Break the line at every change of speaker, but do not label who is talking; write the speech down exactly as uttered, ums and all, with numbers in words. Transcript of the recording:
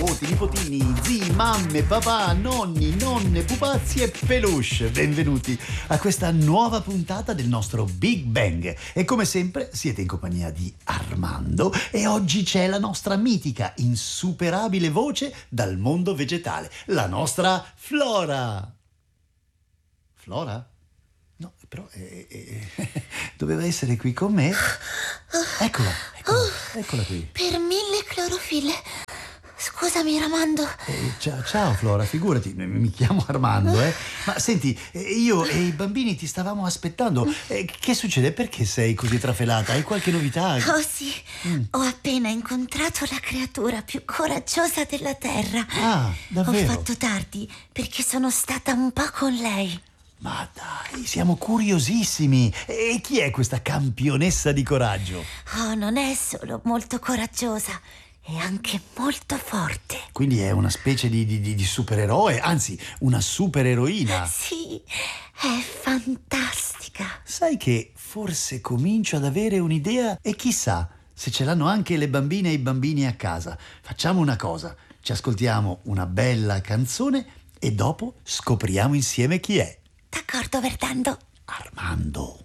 nipoti, nipotini, zii, mamme, papà, nonni, nonne, pupazzi e peluche. Benvenuti a questa nuova puntata del nostro Big Bang. E come sempre siete in compagnia di Armando e oggi c'è la nostra mitica, insuperabile voce dal mondo vegetale, la nostra Flora. Flora? No, però eh, eh, doveva essere qui con me. Eccola, eccola, eccola qui.
Per mille clorofille. Scusami, Armando.
Eh, ciao, ciao Flora, figurati, mi chiamo Armando, eh. Ma senti, io e i bambini ti stavamo aspettando. Eh, che succede? Perché sei così trafelata? Hai qualche novità?
Oh sì, mm. ho appena incontrato la creatura più coraggiosa della Terra.
Ah, davvero?
Ho fatto tardi perché sono stata un po' con lei.
Ma dai, siamo curiosissimi. E chi è questa campionessa di coraggio?
Oh, non è solo molto coraggiosa, è anche molto forte.
Quindi è una specie di, di, di supereroe, anzi, una supereroina.
Sì, è fantastica.
Sai che forse comincio ad avere un'idea e chissà se ce l'hanno anche le bambine e i bambini a casa. Facciamo una cosa, ci ascoltiamo una bella canzone e dopo scopriamo insieme chi è.
D'accordo, Verdando.
Armando.